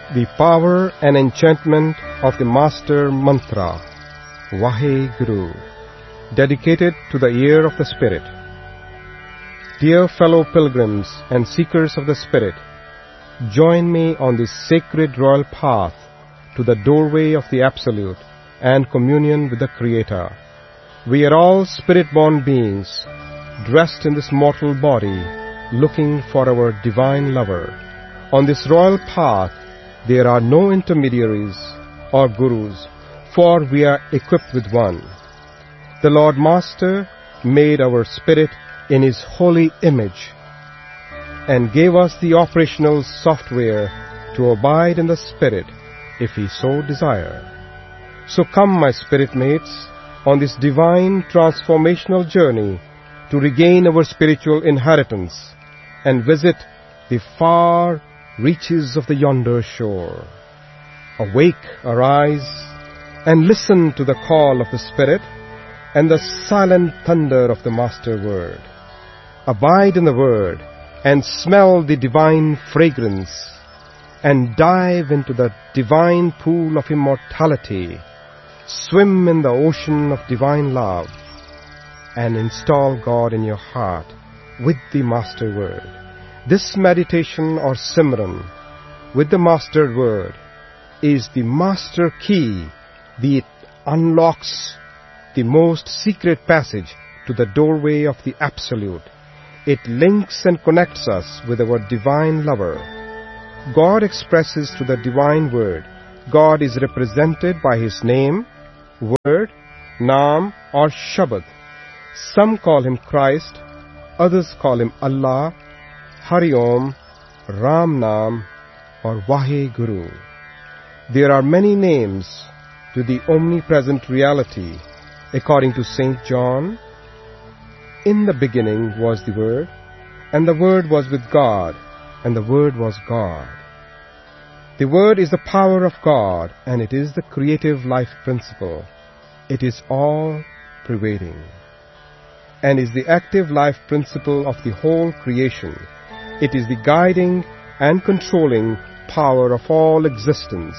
The power and enchantment of the Master Mantra, Vaheguru, dedicated to the ear of the Spirit. Dear fellow pilgrims and seekers of the Spirit, join me on this sacred royal path to the doorway of the Absolute and communion with the Creator. We are all spirit-born beings, dressed in this mortal body, looking for our divine lover. On this royal path, there are no intermediaries or gurus, for we are equipped with one. The Lord Master made our spirit in His holy image and gave us the operational software to abide in the Spirit if we so desire. So come, my spirit mates, on this divine transformational journey to regain our spiritual inheritance and visit the far reaches of the yonder shore. Awake, arise, and listen to the call of the Spirit and the silent thunder of the Master Word. Abide in the Word and smell the divine fragrance and dive into the divine pool of immortality. Swim in the ocean of divine love and install God in your heart with the Master Word. This meditation or Simran with the Master Word is the master key that unlocks the most secret passage to the doorway of the Absolute. It links and connects us with our divine lover. God expresses through the divine word. God is represented by His name, word, Naam or Shabad. Some call Him Christ, others call Him Allah, Hari Om, Ram Naam or Vaheguru. There are many names to the omnipresent reality. According to St. John, in the beginning was the Word, and the Word was with God, and the Word was God. The Word is the power of God, and it is the creative life principle. It is all-pervading, and is the active life principle of the whole creation. It is the guiding and controlling power of all existence.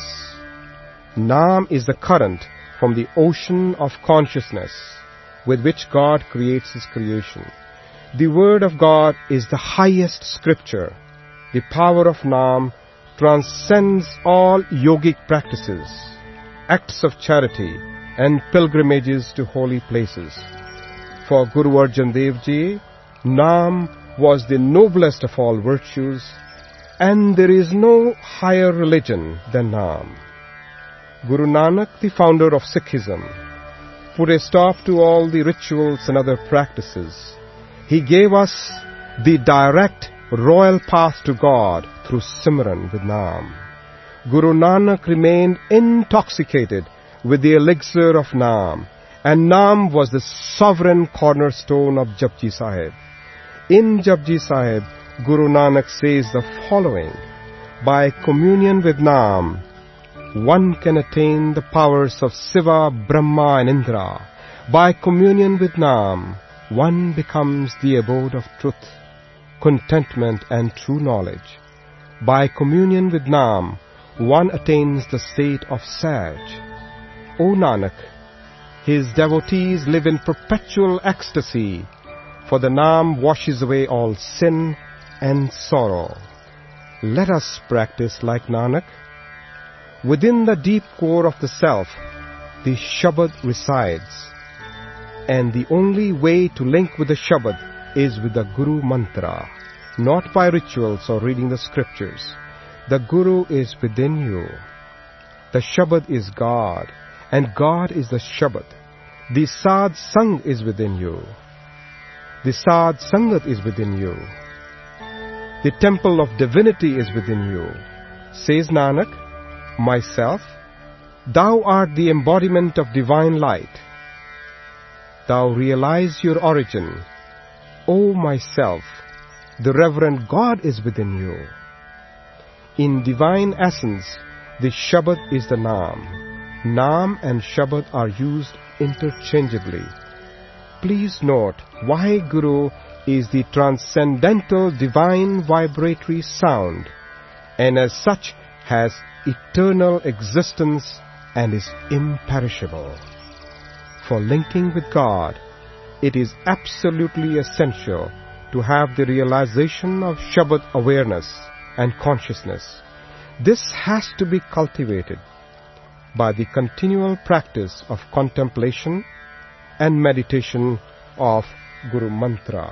Naam is the current from the ocean of consciousness with which God creates His creation. The Word of God is the highest scripture. The power of Naam transcends all yogic practices, acts of charity, and pilgrimages to holy places. For Guru Arjan Dev Ji, Naam was the noblest of all virtues, and there is no higher religion than Naam. Guru Nanak, the founder of Sikhism, put a stop to all the rituals and other practices. He gave us the direct royal path to God through Simran with Naam. Guru Nanak remained intoxicated with the elixir of Naam, and Naam was the sovereign cornerstone of Japji Sahib. In Japji Sahib, Guru Nanak says the following: by communion with Naam, one can attain the powers of Siva, Brahma and Indra. By communion with Naam, one becomes the abode of truth, contentment and true knowledge. By communion with Naam, one attains the state of Saj. O Nanak, his devotees live in perpetual ecstasy, for the Naam washes away all sin and sorrow. Let us practice like Nanak. Within the deep core of the self, the Shabad resides, and the only way to link with the Shabad is with the Guru Mantra, not by rituals or reading the scriptures. The Guru is within you. The Shabad is God, and God is the Shabad. The Sad Sang is within you. The Sad Sangat is within you. The temple of divinity is within you. Says Nanak, myself, thou art the embodiment of divine light. Thou realize your origin. O myself, the reverend God is within you. In divine essence, the Shabad is the Naam. Naam and Shabad are used interchangeably. Please note, Vaheguru is the transcendental divine vibratory sound, and as such has eternal existence and is imperishable. For linking with God, it is absolutely essential to have the realization of Shabad awareness and consciousness. This has to be cultivated by the continual practice of contemplation and meditation of Guru Mantra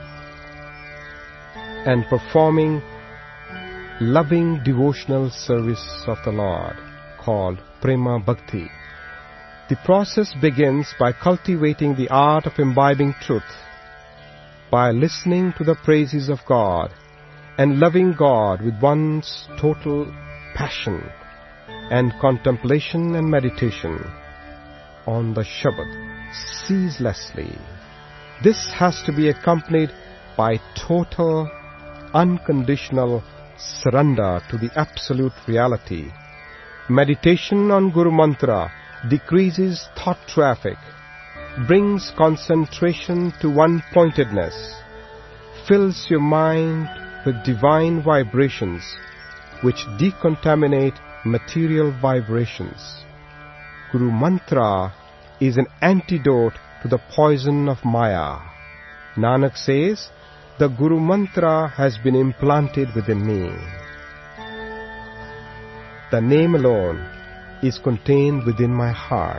and performing loving devotional service of the Lord called Prema Bhakti. The process begins by cultivating the art of imbibing truth, by listening to the praises of God and loving God with one's total passion, and contemplation and meditation on the Shabad ceaselessly. This has to be accompanied by total, unconditional surrender to the absolute reality. Meditation on Guru Mantra decreases thought traffic, brings concentration to one-pointedness, fills your mind with divine vibrations which decontaminate material vibrations. Guru Mantra is an antidote to the poison of Maya. Nanak says, the Guru Mantra has been implanted within me. The name alone is contained within my heart.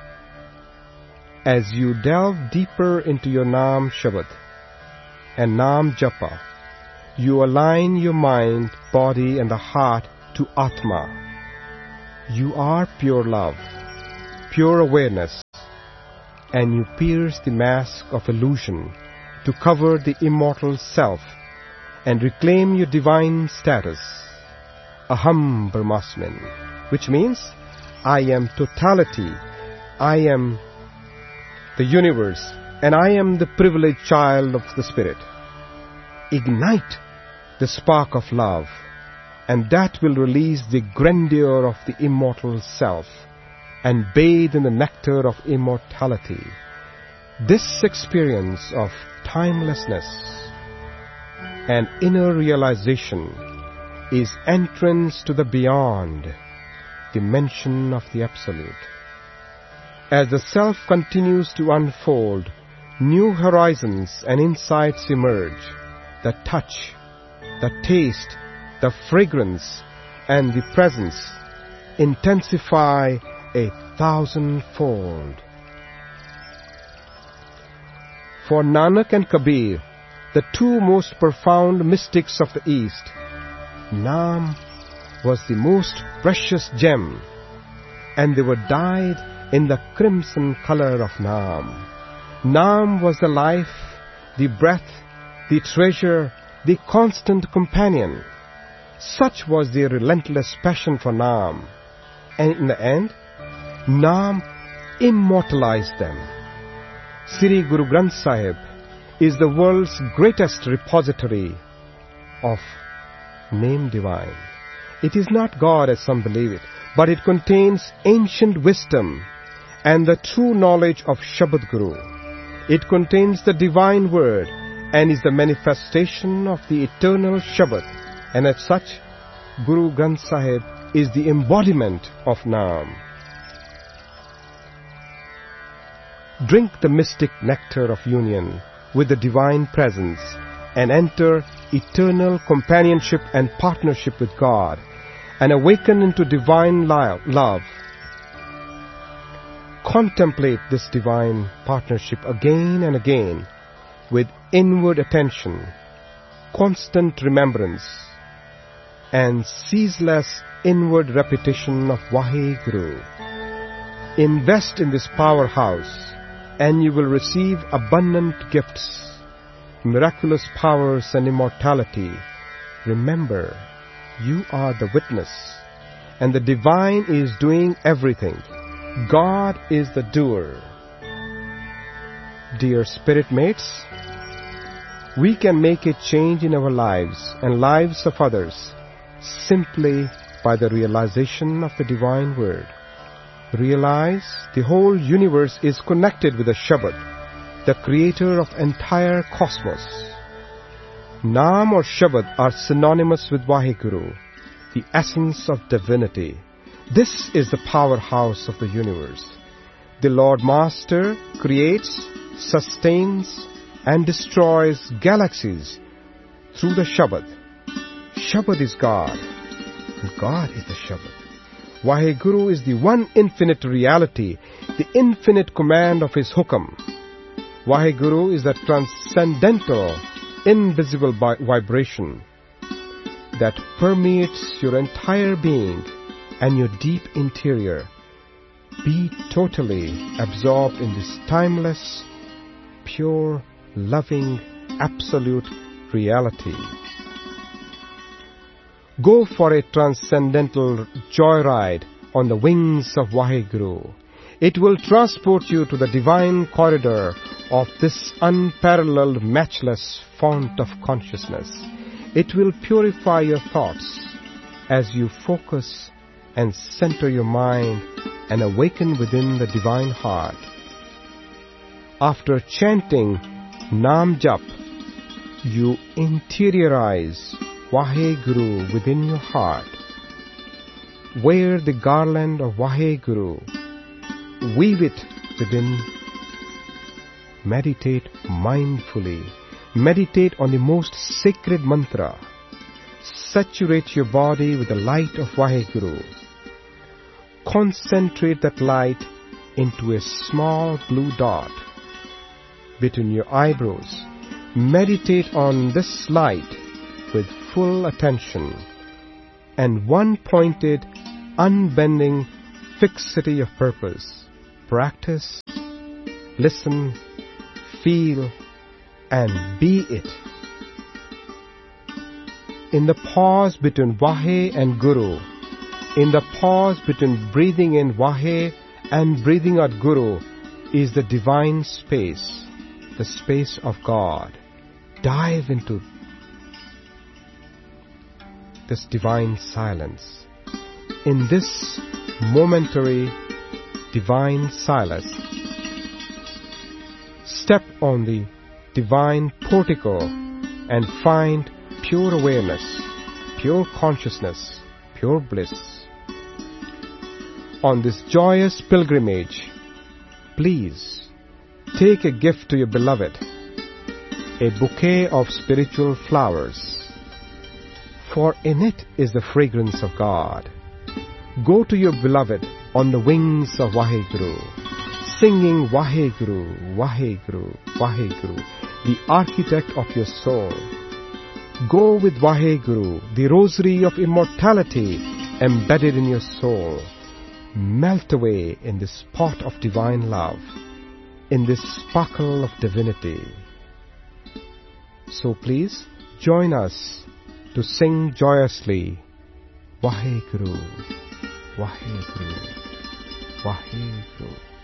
As you delve deeper into your Naam Shabad and Naam Japa, you align your mind, body and the heart to Atma. You are pure love, pure awareness, and you pierce the mask of illusion to cover the immortal self and reclaim your divine status, Aham Brahmasmin, which means I am totality, I am the universe, and I am the privileged child of the Spirit. Ignite the spark of love, and that will release the grandeur of the immortal self and bathe in the nectar of immortality. This experience of timelessness and inner realization is entrance to the beyond dimension of the Absolute. As the self continues to unfold, new horizons and insights emerge. The touch, the taste, the fragrance, and the presence intensify 1,000-fold. For Nanak and Kabir, the two most profound mystics of the East, Naam was the most precious gem, and they were dyed in the crimson color of Naam. Naam was the life, the breath, the treasure, the constant companion. Such was their relentless passion for Naam. And in the end, Naam immortalized them. Sri Guru Granth Sahib is the world's greatest repository of name divine. It is not God as some believe it, but it contains ancient wisdom and the true knowledge of Shabad Guru. It contains the divine word and is the manifestation of the eternal Shabad, and as such, Guru Granth Sahib is the embodiment of Naam. Drink the mystic nectar of union with the divine presence and enter eternal companionship and partnership with God and awaken into divine love. Contemplate this divine partnership again and again with inward attention, constant remembrance, and ceaseless inward repetition of Vaheguru. Invest in this powerhouse and you will receive abundant gifts, miraculous powers and immortality. Remember, you are the witness, and the divine is doing everything. God is the doer. Dear spirit mates, we can make a change in our lives and lives of others simply by the realization of the divine word. Realize the whole universe is connected with the Shabad, the creator of entire cosmos. Naam or Shabad are synonymous with Vaheguru. the essence of divinity. This is the powerhouse of the universe. The Lord Master creates, sustains, and destroys galaxies through the Shabad. Shabad is God, and God is the Shabad. Vaheguru is the one infinite reality, the infinite command of His Hukam. Vaheguru is the transcendental, invisible vibration that permeates your entire being and your deep interior. Be totally absorbed in this timeless, pure, loving, absolute reality. Go for a transcendental joyride on the wings of Vaheguru. It will transport you to the divine corridor of this unparalleled, matchless fount of consciousness. It will purify your thoughts as you focus and center your mind and awaken within the divine heart. After chanting Nam Jap, you interiorize Vaheguru within your heart. Wear the garland of Vaheguru. Weave it within. Meditate mindfully. Meditate on the most sacred mantra. Saturate your body with the light of Vaheguru. Concentrate that light into a small blue dot between your eyebrows. Meditate on this light with full attention and one-pointed, unbending fixity of purpose. Practice, listen, feel, and be it. In the pause between Vahe and Guru, in the pause between breathing in Vahe and breathing out Guru, is the divine space, the space of God. Dive into this divine silence. In this momentary divine silence, step on the divine portico and find pure awareness, pure consciousness, pure bliss. On this joyous pilgrimage, please take a gift to your beloved, a bouquet of spiritual flowers, for in it is the fragrance of God. Go to your beloved on the wings of Vaheguru, singing Vaheguru, Vaheguru, Vaheguru, the architect of your soul. Go with Vaheguru, the rosary of immortality embedded in your soul. Melt away in this pot of divine love, in this sparkle of divinity. So please join us to sing joyously Vaheguru, Vaheguru, Vaheguru.